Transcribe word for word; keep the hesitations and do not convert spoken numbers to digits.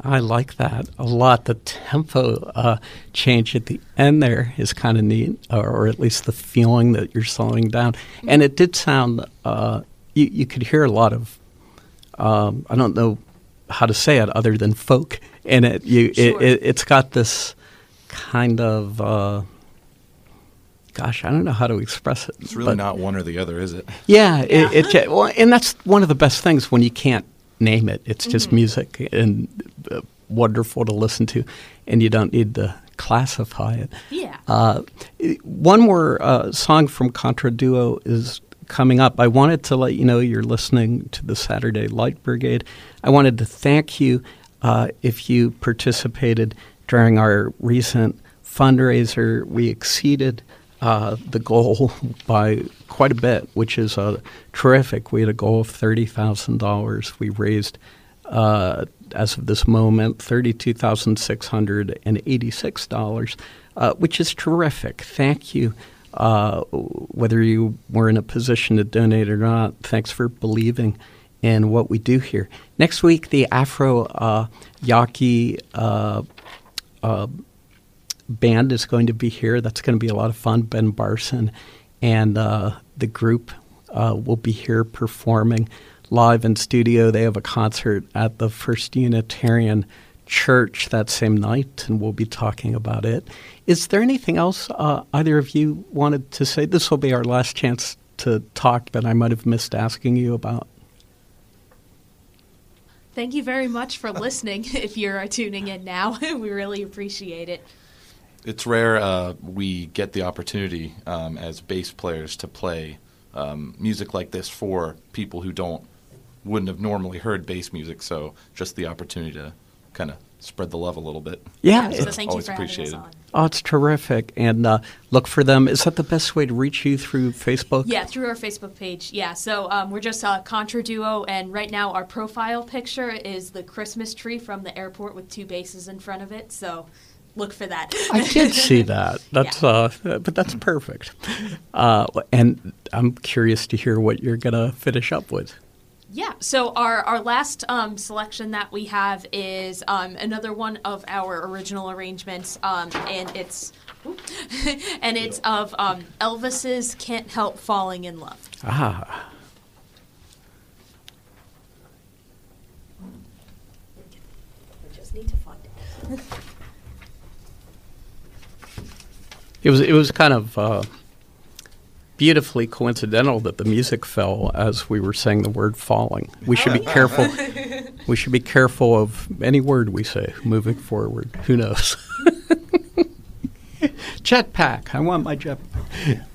I like that a lot. The tempo uh, change at the end there is kind of neat, or, or at least the feeling that you're slowing down. And it did sound, uh, you, you could hear a lot of, um, I don't know how to say it other than folk in it. You, Sure. it, it it's got this kind of, uh, gosh, I don't know how to express it. It's really but not one or the other, is it? Yeah, Yeah. It, it, well, and that's one of the best things when you can't name it. It's just Mm-hmm. music and uh, wonderful to listen to, and you don't need to classify it. Yeah. Uh, one more uh, song from Contra Duo is coming up. I wanted to let you know you're listening to the Saturday Light Brigade. I wanted to thank you uh, if you participated during our recent fundraiser. We exceeded uh, the goal by quite a bit, which is uh, terrific. We had a goal of thirty thousand dollars. We raised, uh, as of this moment, thirty-two thousand six hundred eighty-six dollars, uh, which is terrific. Thank you. Uh, whether you were in a position to donate or not, thanks for believing in what we do here. Next week, the Afro uh, Yaqui uh, uh, band is going to be here. That's going to be a lot of fun. Ben Barson and uh, the group uh, will be here performing live in studio. They have a concert at the First Unitarian Church that same night, and we'll be talking about it. Is there anything else uh, either of you wanted to say? This will be our last chance to talk that I might have missed asking you about. Thank you very much for listening. If you're tuning in now, we really appreciate it. It's rare uh, we get the opportunity um, as bass players to play um, music like this for people who don't wouldn't have normally heard bass music. So just the opportunity to kind of spread the love a little bit. Yeah, so it's thank you always for having us appreciated. on. Oh, it's terrific. And uh, look for them. Is that the best way to reach you, through Facebook? Yeah, through our Facebook page. Yeah, so um, we're just a Contra Duo, and right now our profile picture is the Christmas tree from the airport with two bases in front of it. So look for that. I did see that. That's Yeah. uh, but that's perfect. Uh, and I'm curious to hear what you're going to finish up with. Yeah, so our, our last um, selection that we have is um, another one of our original arrangements, um, and it's and it's of um, Elvis's "Can't Help Falling in Love." Ah. We just need to find it. It was it was kind of uh, beautifully coincidental that the music fell as we were saying the word falling. We should be careful. We should be careful of any word we say moving forward. Who knows? Jetpack. I want my jetpack.